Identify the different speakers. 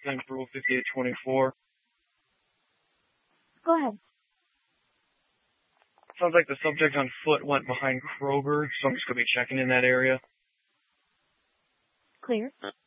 Speaker 1: 10 for Rule 5824.
Speaker 2: Go ahead.
Speaker 1: Sounds like the subject on foot went behind Kroger, so I'm just going to be checking in that area.
Speaker 2: Clear.